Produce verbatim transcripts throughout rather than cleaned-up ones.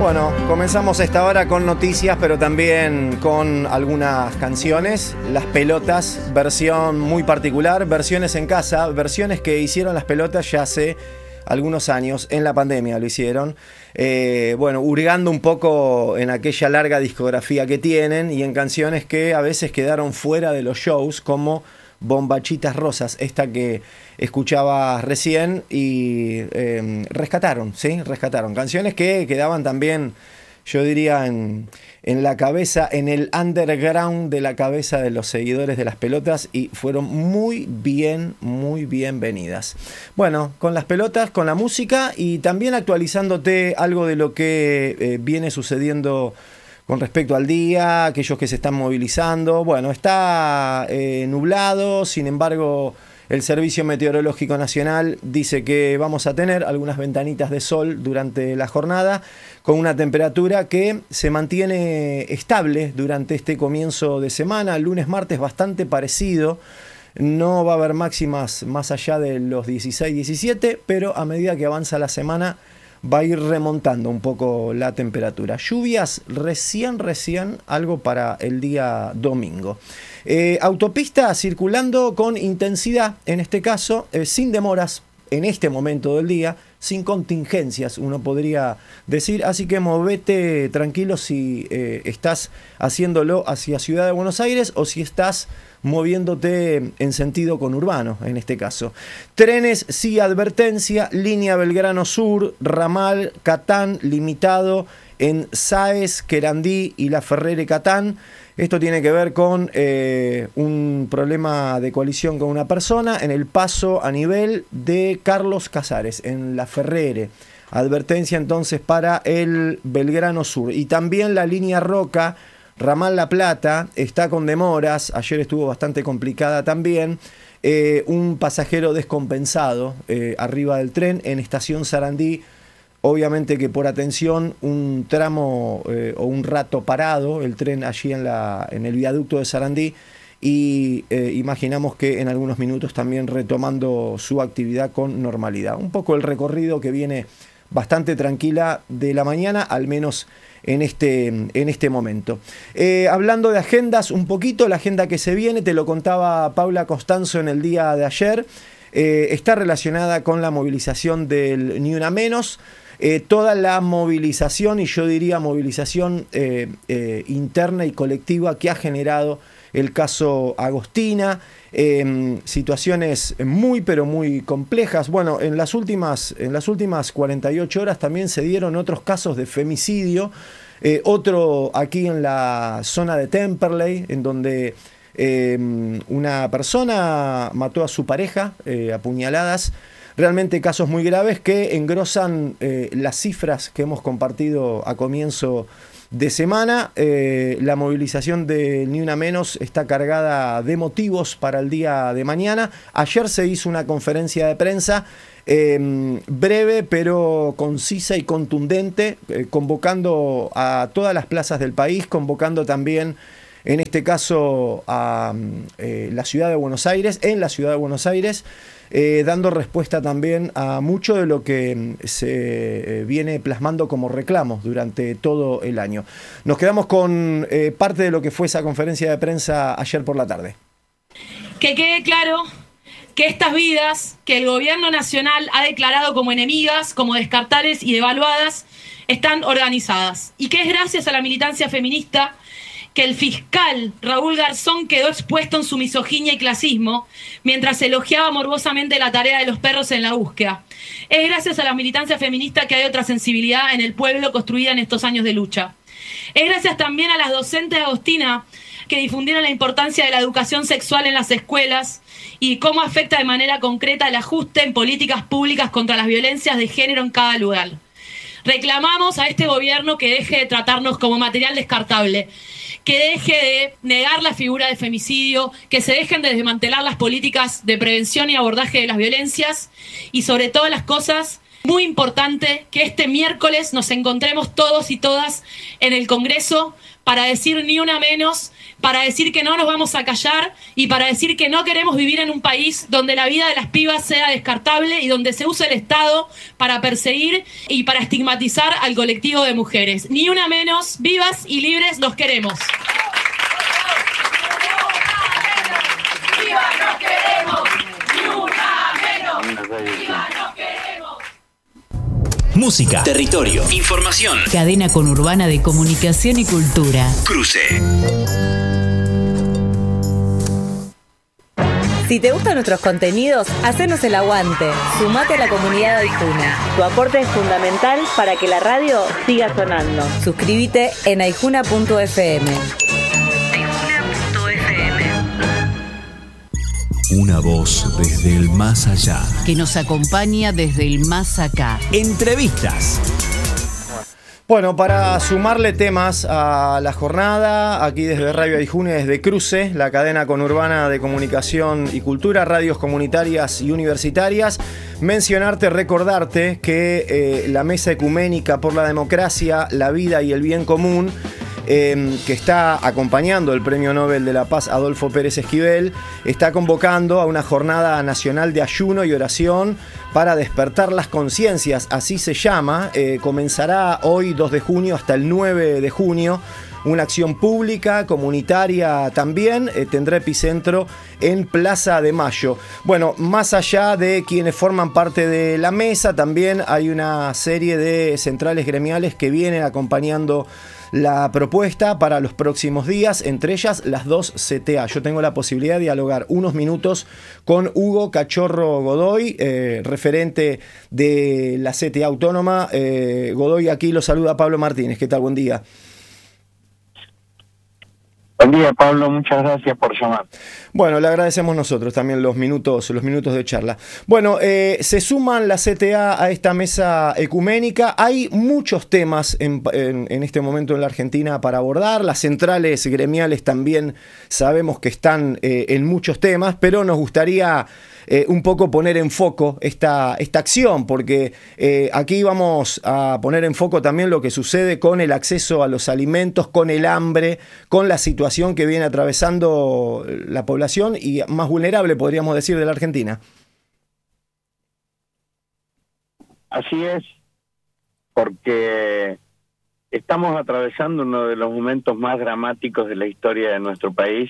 Bueno, comenzamos esta hora con noticias, pero también con algunas canciones. Las Pelotas, versión muy particular, versiones en casa, versiones que hicieron Las Pelotas ya hace algunos años, en la pandemia lo hicieron. Eh, bueno, hurgando un poco en aquella larga discografía que tienen y en canciones que a veces quedaron fuera de los shows, como Bombachitas Rosas, esta que escuchabas recién, y eh, rescataron, ¿sí? Rescataron canciones que quedaban también, yo diría, en, en la cabeza, en el underground de la cabeza de los seguidores de Las Pelotas, y fueron muy bien, muy bienvenidas. Bueno, con Las Pelotas, con la música y también actualizándote algo de lo que eh, viene sucediendo con respecto al día, aquellos que se están movilizando. Bueno, está eh, nublado, sin embargo, el Servicio Meteorológico Nacional dice que vamos a tener algunas ventanitas de sol durante la jornada, con una temperatura que se mantiene estable durante este comienzo de semana. Lunes, martes, bastante parecido. No va a haber máximas más allá de los dieciséis, diecisiete, pero a medida que avanza la semana va a ir remontando un poco la temperatura. Lluvias recién, recién, algo para el día domingo. Eh, autopista circulando con intensidad, en este caso, eh, sin demoras en este momento del día, sin contingencias, uno podría decir. Así que movete tranquilo si eh, estás haciéndolo hacia Ciudad de Buenos Aires o si estás moviéndote en sentido conurbano, en este caso. Trenes, sí, advertencia, línea Belgrano Sur, ramal Catán, limitado en Sáez, Querandí y La Ferrere Catán. Esto tiene que ver con eh, un problema de colisión con una persona en el paso a nivel de Carlos Casares, en La Ferrere. Advertencia entonces para el Belgrano Sur. Y también la línea Roca, ramal La Plata, está con demoras. Ayer estuvo bastante complicada también. Eh, un pasajero descompensado eh, arriba del tren en estación Sarandí. Obviamente que por atención, un tramo eh, o un rato parado el tren allí en, la, en el viaducto de Sarandí, y eh, imaginamos que en algunos minutos también retomando su actividad con normalidad. Un poco el recorrido que viene bastante tranquila de la mañana, al menos en este, en este momento. Eh, hablando de agendas, un poquito, la agenda que se viene, te lo contaba Paula Costanzo en el día de ayer, eh, está relacionada con la movilización del Ni Una Menos. Eh, toda la movilización, y yo diría movilización eh, eh, interna y colectiva que ha generado el caso Agostina, eh, situaciones muy pero muy complejas. Bueno, en las últimas, en las últimas cuarenta y ocho horas también se dieron otros casos de femicidio, eh, otro aquí en la zona de Temperley, en donde eh, una persona mató a su pareja eh, a puñaladas. Realmente casos muy graves que engrosan eh, las cifras que hemos compartido a comienzo de semana. Eh, la movilización de Ni Una Menos está cargada de motivos para el día de mañana. Ayer se hizo una conferencia de prensa eh, breve pero concisa y contundente, eh, convocando a todas las plazas del país, convocando también, en este caso, a eh, la ciudad de Buenos Aires, en la ciudad de Buenos Aires, Eh, dando respuesta también a mucho de lo que se eh, viene plasmando como reclamos durante todo el año. Nos quedamos con eh, parte de lo que fue esa conferencia de prensa ayer por la tarde. Que quede claro que estas vidas que el gobierno nacional ha declarado como enemigas, como descartables y devaluadas, están organizadas. Y que es gracias a la militancia feminista que el fiscal Raúl Garzón quedó expuesto en su misoginia y clasismo mientras elogiaba morbosamente la tarea de los perros en la búsqueda. Es gracias a la militancia feminista que hay otra sensibilidad en el pueblo construida en estos años de lucha. Es gracias también a las docentes de Agostina que difundieron la importancia de la educación sexual en las escuelas y cómo afecta de manera concreta el ajuste en políticas públicas contra las violencias de género en cada lugar. Reclamamos a este gobierno que deje de tratarnos como material descartable, que deje de negar la figura de femicidio, que se dejen de desmantelar las políticas de prevención y abordaje de las violencias y, sobre todas las cosas, Muy importante que este miércoles nos encontremos todos y todas en el Congreso para decir ni una menos, para decir que no nos vamos a callar y para decir que no queremos vivir en un país donde la vida de las pibas sea descartable y donde se use el Estado para perseguir y para estigmatizar al colectivo de mujeres. Ni una menos, vivas y libres los queremos. ¡Viva no queremos! ¡Ni una menos! ¡Viva no queremos! Música, territorio, información. Cadena conurbana de comunicación y cultura. Cruce. Si te gustan nuestros contenidos, hacenos el aguante. Sumate a la comunidad de Aijuna. Tu aporte es fundamental para que la radio siga sonando. Suscríbete en aijuna punto f m. Una voz desde el más allá. Que nos acompaña desde el más acá. Entrevistas. Bueno, para sumarle temas a la jornada, aquí desde Radio Aijuna, desde Cruce, la cadena conurbana de comunicación y cultura, radios comunitarias y universitarias, mencionarte, recordarte que eh, la Mesa Ecuménica por la Democracia, la Vida y el Bien Común, Eh, que está acompañando el Premio Nobel de la Paz Adolfo Pérez Esquivel, está convocando a una jornada nacional de ayuno y oración para despertar las conciencias, así se llama. Eh, comenzará hoy dos de junio hasta el nueve de junio. Una acción pública, comunitaria también, eh, tendrá epicentro en Plaza de Mayo. Bueno, más allá de quienes forman parte de la mesa, también hay una serie de centrales gremiales que vienen acompañando la propuesta para los próximos días, entre ellas las dos C T A. Yo tengo la posibilidad de dialogar unos minutos con Hugo Cachorro Godoy, eh, referente de la C T A Autónoma. Eh, Godoy, aquí lo saluda Pablo Martínez. ¿Qué tal? Buen día. Buen día, Pablo, muchas gracias por llamar. Bueno, le agradecemos nosotros también los minutos, los minutos de charla. Bueno, eh, se suman la C T A a esta mesa ecuménica. Hay muchos temas en, en, en este momento en la Argentina para abordar. Las centrales gremiales también sabemos que están eh, en muchos temas, pero nos gustaría eh, un poco poner en foco esta, esta acción, porque eh, aquí vamos a poner en foco también lo que sucede con el acceso a los alimentos, con el hambre, con la situación que viene atravesando la población y más vulnerable, podríamos decir, de la Argentina. Así es, porque estamos atravesando uno de los momentos más dramáticos de la historia de nuestro país.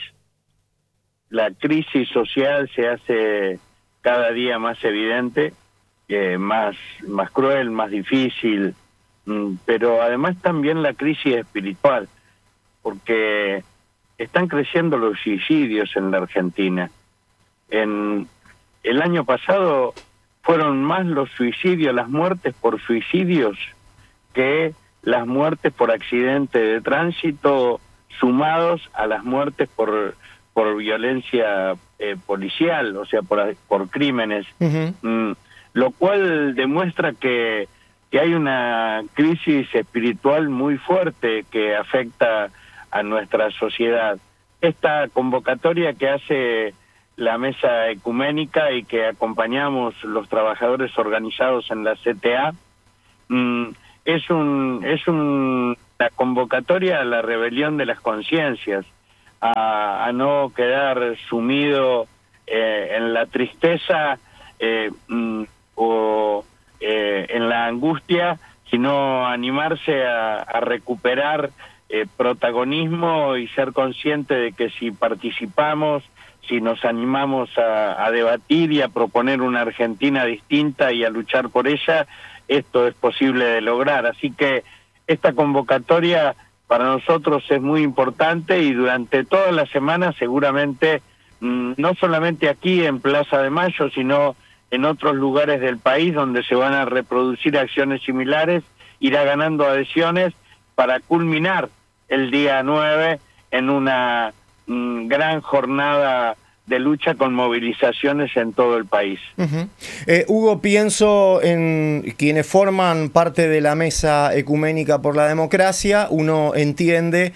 La crisis social se hace cada día más evidente, eh, más, más cruel, más difícil, mm, pero además también la crisis espiritual, porque están creciendo los suicidios en la Argentina. En el año pasado fueron más los suicidios, las muertes por suicidios, que las muertes por accidente de tránsito, sumados a las muertes por por violencia eh, policial, o sea, por, por crímenes, uh-huh. mm, lo cual demuestra que, que hay una crisis espiritual muy fuerte que afecta a nuestra sociedad. Esta convocatoria que hace la Mesa Ecuménica y que acompañamos los trabajadores organizados en la C T A, mm, es un es un, una convocatoria a la rebelión de las conciencias, A, a no quedar sumido eh, en la tristeza eh, mm, o eh, en la angustia, sino animarse a, a recuperar eh, protagonismo y ser consciente de que si participamos, si nos animamos a, a debatir y a proponer una Argentina distinta y a luchar por ella, esto es posible de lograr. Así que esta convocatoria para nosotros es muy importante y durante toda la semana seguramente, mmm, no solamente aquí en Plaza de Mayo, sino en otros lugares del país donde se van a reproducir acciones similares, irá ganando adhesiones para culminar el día nueve en una mmm, gran jornada de lucha con movilizaciones en todo el país. Uh-huh. eh, Hugo, pienso en quienes forman parte de la Mesa Ecuménica por la Democracia. Uno entiende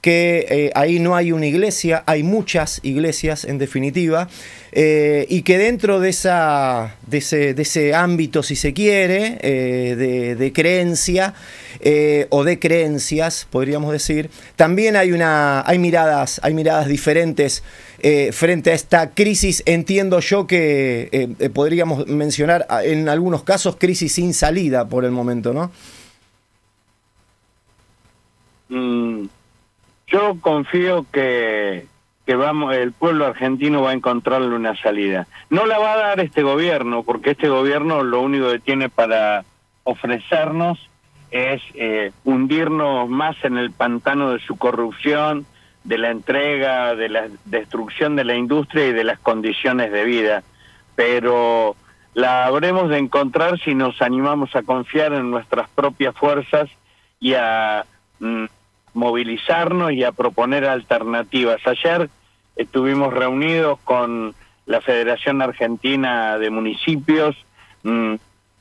que eh, ahí no hay una iglesia, hay muchas iglesias en definitiva, eh, y que dentro de, esa, de, ese, de ese ámbito, si se quiere, eh, de, de creencia eh, o de creencias, podríamos decir, también hay, una, hay, miradas, hay miradas diferentes eh, frente a esta crisis. Entiendo yo que eh, eh, podríamos mencionar en algunos casos crisis sin salida por el momento, ¿no? Mm. Yo confío que, que vamos, el pueblo argentino va a encontrarle una salida. No la va a dar este gobierno, porque este gobierno lo único que tiene para ofrecernos es eh, hundirnos más en el pantano de su corrupción, de la entrega, de la destrucción de la industria y de las condiciones de vida. Pero la habremos de encontrar si nos animamos a confiar en nuestras propias fuerzas y a mm, movilizarnos y a proponer alternativas. Ayer estuvimos reunidos con la Federación Argentina de Municipios, mmm,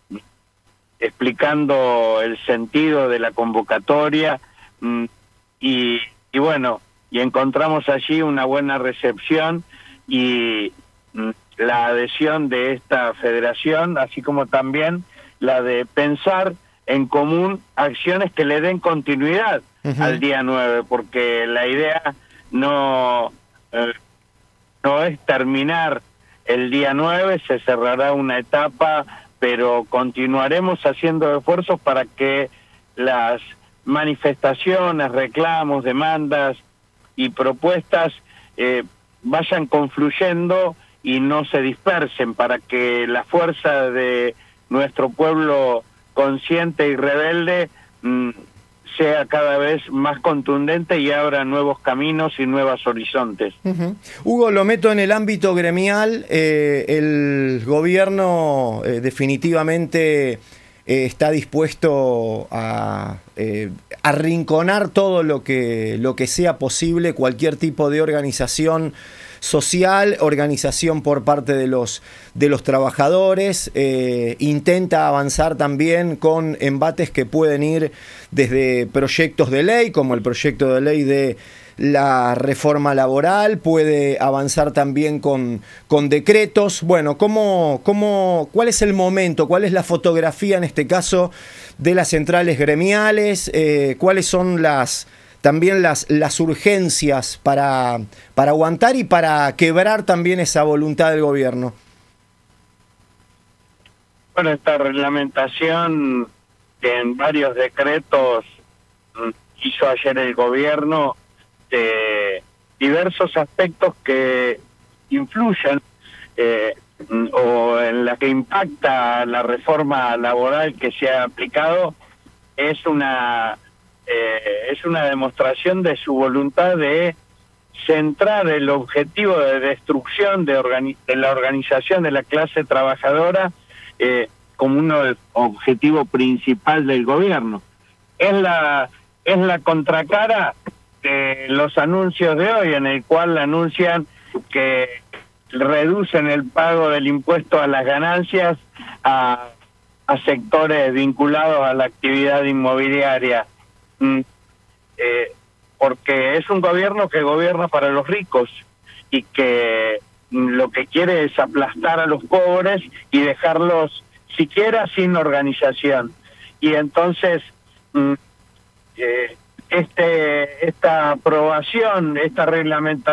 explicando el sentido de la convocatoria, mmm, y, y bueno, y encontramos allí una buena recepción y mmm, la adhesión de esta federación, así como también la de pensar en común acciones que le den continuidad uh-huh. al día nueve, porque la idea no, eh, no es terminar el día nueve, se cerrará una etapa, pero continuaremos haciendo esfuerzos para que las manifestaciones, reclamos, demandas y propuestas eh, vayan confluyendo y no se dispersen, para que la fuerza de nuestro pueblo consciente y rebelde mmm, sea cada vez más contundente y abra nuevos caminos y nuevos horizontes. Uh-huh. Hugo, lo meto en el ámbito gremial. Eh, el gobierno eh, definitivamente eh, está dispuesto a eh, arrinconar todo lo que, lo que sea posible, cualquier tipo de organización social, organización por parte de los, de los trabajadores, eh, intenta avanzar también con embates que pueden ir desde proyectos de ley, como el proyecto de ley de la reforma laboral, puede avanzar también con, con decretos. Bueno, ¿cómo, cómo, ¿cuál es el momento? ¿Cuál es la fotografía en este caso de las centrales gremiales? Eh, ¿Cuáles son las... también las, las urgencias para, para aguantar y para quebrar también esa voluntad del gobierno? Bueno, esta reglamentación que en varios decretos hizo ayer el gobierno de diversos aspectos que influyen eh, o en la que impacta la reforma laboral que se ha aplicado, es una... Eh, es una demostración de su voluntad de centrar el objetivo de destrucción de, organi- de la organización de la clase trabajadora eh, como un objetivo principal del gobierno. Es la, es la contracara de los anuncios de hoy, en el cual anuncian que reducen el pago del impuesto a las ganancias a, a sectores vinculados a la actividad inmobiliaria. Eh, porque es un gobierno que gobierna para los ricos y que lo que quiere es aplastar a los pobres y dejarlos siquiera sin organización. Y entonces eh, este esta aprobación, esta reglamentación